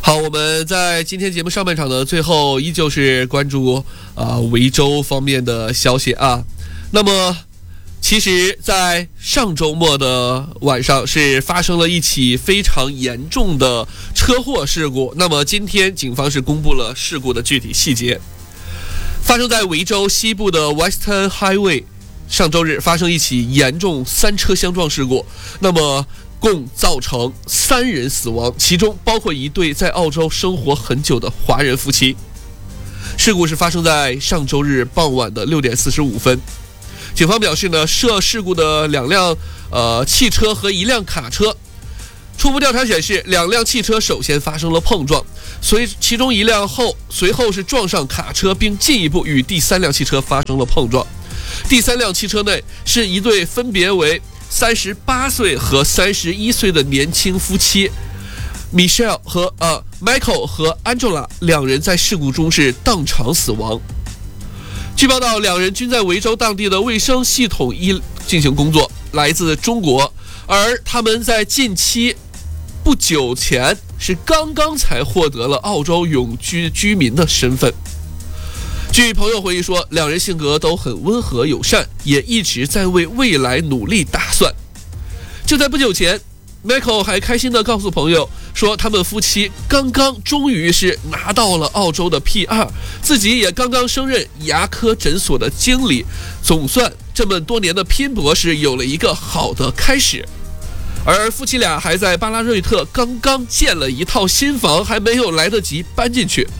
好，我们在今天节目上半场的最后，依旧是关注维州方面的消息啊。那么，其实，在上周末的晚上是发生了一起非常严重的车祸事故。那么今天警方是公布了事故的具体细节，发生在维州西部的 Western Highway。上周日发生一起严重3车相撞事故，那么共造成3人死亡，其中包括一对在澳洲生活很久的华人夫妻。事故是发生在上周日傍晚的6点45分。警方表示呢，涉事故的2辆汽车和1辆卡车。初步调查显示，2辆汽车首先发生了碰撞，其中1辆随后是撞上卡车，并进一步与第3辆汽车发生了碰撞。第3辆汽车内是一对分别为38岁和31岁的年轻夫妻 Michael 和 Angela 2人在事故中是当场死亡。据报道，2人均在维州当地的卫生系统进行工作，来自中国，而他们在近期不久前是刚刚才获得了澳洲永居居民的身份。据朋友回忆说，2人性格都很温和友善，也一直在为未来努力打算。就在不久前， Michael 还开心地告诉朋友说，他们夫妻终于是拿到了澳洲的 PR， 自己也刚刚升任牙科诊所的经理，总算这么多年的拼搏是有了一个好的开始。而夫妻俩还在巴拉瑞特刚刚建了一套新房，还没有来得及搬进去。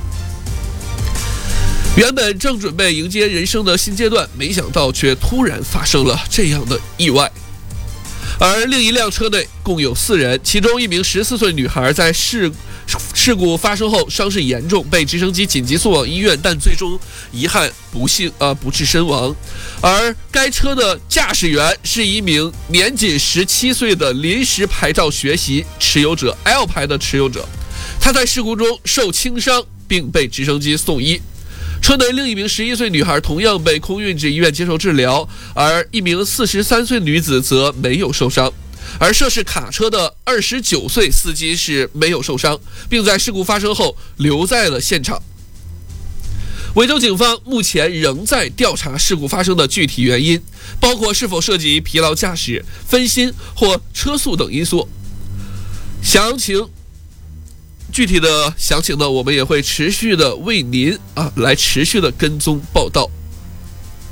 原本正准备迎接人生的新阶段，没想到却突然发生了这样的意外。而另一辆车内共有4人，其中1名14岁女孩在事故发生后伤势严重，被直升机紧急送往医院，但最终遗憾不治身亡。而该车的驾驶员是一名年仅17岁的临时牌照学习持有者 L 牌的持有者，他在事故中受轻伤，并被直升机送医。车内另一名11岁女孩同样被空运至医院接受治疗，而一名43岁女子则没有受伤。而涉事卡车的29岁司机是没有受伤，并在事故发生后留在了现场。维州警方目前仍在调查事故发生的具体原因，包括是否涉及疲劳驾驶、分心或车速等因素。具体的详情呢，我们也会持续的为您来持续的跟踪报道。